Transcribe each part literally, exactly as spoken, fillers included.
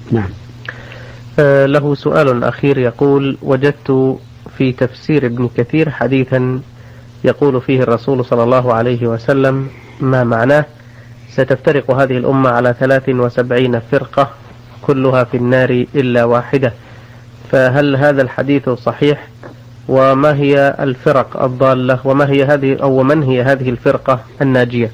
نعم. آه له سؤال أخير يقول: وجدت في تفسير ابن كثير حديثا يقول فيه الرسول صلى الله عليه وسلم ما معناه: ستفترق هذه الأمة على ثلاث وسبعين فرقة كلها في النار إلا واحدة، فهل هذا الحديث صحيح؟ وما هي الفرق الضالة؟ وما هي هذه أو من هي هذه الفرقة الناجية؟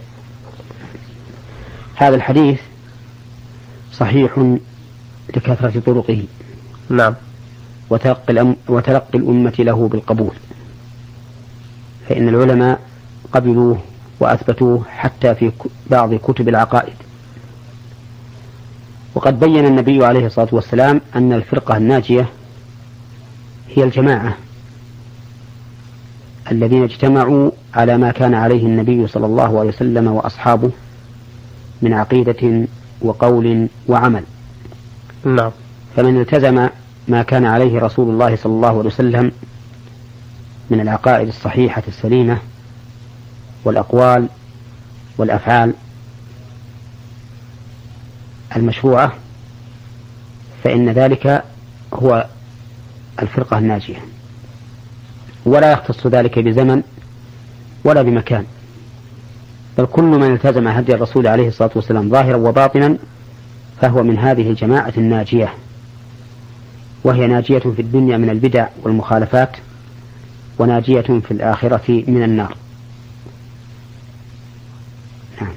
هذا الحديث صحيح لكثرة طرقه. نعم. وتلقي, الأم وتلقي الأمة له بالقبول، فإن العلماء قبلوه وأثبتوه حتى في بعض كتب العقائد. وقد بين النبي عليه الصلاة والسلام أن الفرقة الناجية هي الجماعة الذين اجتمعوا على ما كان عليه النبي صلى الله عليه وسلم وأصحابه من عقيدة وقول وعمل. نعم. فمن التزم ما كان عليه رسول الله صلى الله عليه وسلم من العقائد الصحيحة السليمة والأقوال والأفعال المشروعة، فإن ذلك هو الفرقة الناجية، ولا يختص ذلك بزمن ولا بمكان، بل كل من التزم هدي الرسول عليه الصلاة والسلام ظاهرا وباطنا فهو من هذه الجماعة الناجية، وهي ناجية في الدنيا من البدع والمخالفات، وناجية في الآخرة من النار. نعم.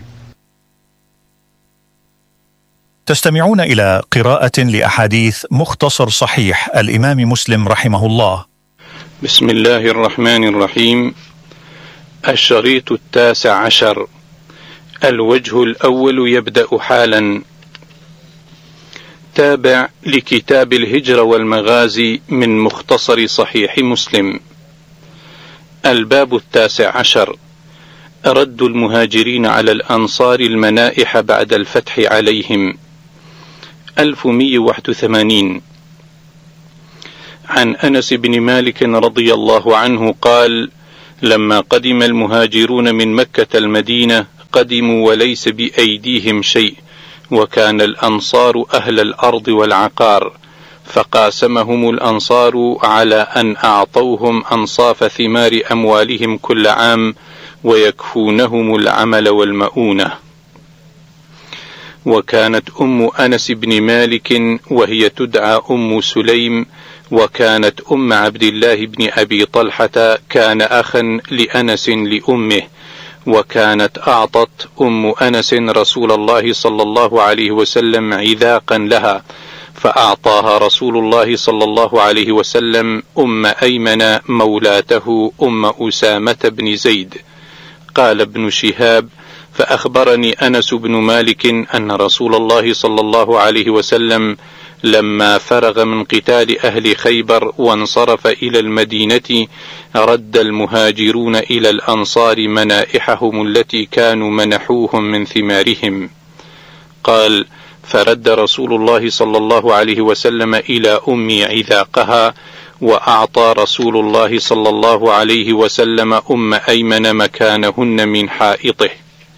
تستمعون إلى قراءة لأحاديث مختصر صحيح الإمام مسلم رحمه الله. بسم الله الرحمن الرحيم. الشريط التاسع عشر. الوجه الأول يبدأ حالا. تابع لكتاب الهجرة والمغازي من مختصر صحيح مسلم. الباب التاسع عشر: رد المهاجرين على الأنصار المنائح بعد الفتح عليهم. ألف ومئة وواحد وثمانين. عن أنس بن مالك رضي الله عنه قال: لما قدم المهاجرون من مكة المدينة قدموا وليس بأيديهم شيء، وكان الأنصار أهل الأرض والعقار، فقاسمهم الأنصار على أن أعطوهم أنصاف ثمار أموالهم كل عام ويكفونهم العمل والمؤونة. وكانت أم أنس بن مالك وهي تدعى أم سليم، وكانت أم عبد الله بن أبي طلحة كان أخا لأنس لأمه، وكانت أعطت أم أنس رسول الله صلى الله عليه وسلم عذاقا لها، فأعطاها رسول الله صلى الله عليه وسلم أم أيمن مولاته أم أسامة بن زيد. قال ابن شهاب: فأخبرني أنس بن مالك أن رسول الله صلى الله عليه وسلم لما فرغ من قتال أهل خيبر وانصرف إلى المدينة رد المهاجرون إلى الأنصار منائحهم التي كانوا منحوهم من ثمارهم. قال: فرد رسول الله صلى الله عليه وسلم إلى أمي عذاقها، وأعطى رسول الله صلى الله عليه وسلم أم أيمن مكانهن من حائطه.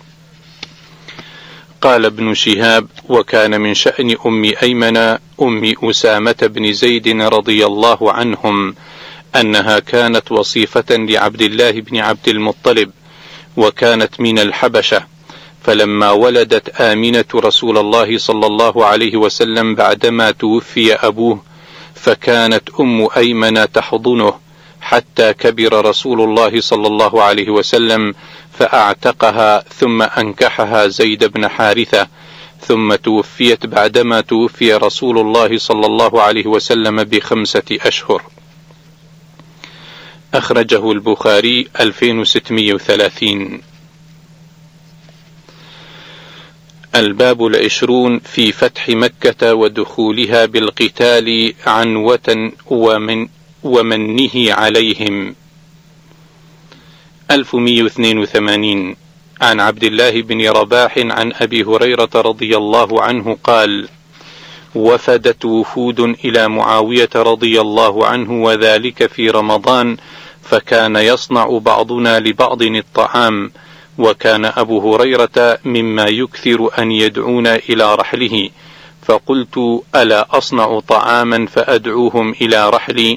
قال ابن شهاب: وكان من شأن أم أيمن أم أسامة بن زيد رضي الله عنهم أنها كانت وصيفة لعبد الله بن عبد المطلب، وكانت من الحبشة، فلما ولدت آمنة رسول الله صلى الله عليه وسلم بعدما توفي أبوه، فكانت أم أيمن تحضنه حتى كبر رسول الله صلى الله عليه وسلم فأعتقها، ثم أنكحها زيد بن حارثة، ثم توفيت بعدما توفي رسول الله صلى الله عليه وسلم بخمسة أشهر. أخرجه البخاري ألفين وستمئة وثلاثين. الباب العشرون في فتح مكة ودخولها بالقتال عنوة ومن ومنه عليهم. ألف ومئة واثنين وثمانين. عن عبد الله بن رباح عن أبي هريرة رضي الله عنه قال: وفدت وفود إلى معاوية رضي الله عنه، وذلك في رمضان، فكان يصنع بعضنا لبعض الطعام، وكان أبو هريرة مما يكثر أن يدعون إلى رحله، فقلت ألا أصنع طعاما فأدعوهم إلى رحلي؟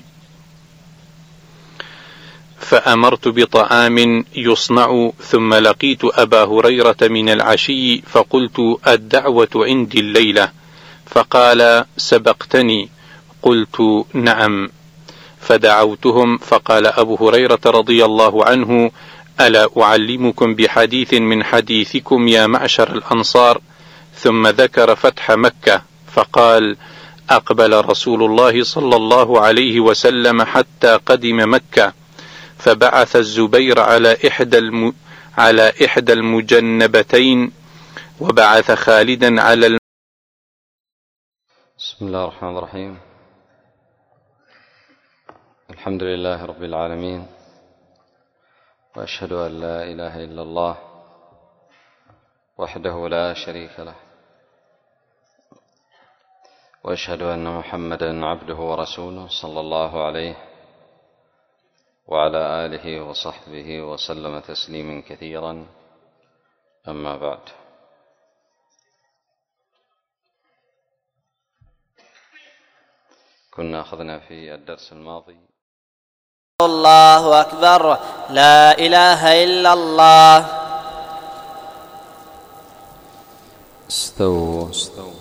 فأمرت بطعام يصنع، ثم لقيت أبا هريرة من العشي فقلت الدعوة عندي الليلة، فقال سبقتني، قلت نعم، فدعوتهم، فقال أبو هريرة رضي الله عنه ألا أعلمكم بحديث من حديثكم يا معشر الأنصار؟ ثم ذكر فتح مكة فقال أقبل رسول الله صلى الله عليه وسلم حتى قدم مكة، فبعث الزبير على إحدى الم... على إحدى المجنبتين، وبعث خالدا على الم... بسم الله الرحمن الرحيم. الحمد لله رب العالمين، وأشهد أن لا إله إلا الله وحده لا شريك له، وأشهد أن محمدا عبده ورسوله صلى الله عليه وعلى آله وصحبه وسلم تسليما كثيرا. أما بعد، كنا أخذنا في الدرس الماضي الله أكبر لا إله إلا الله. استووا استووا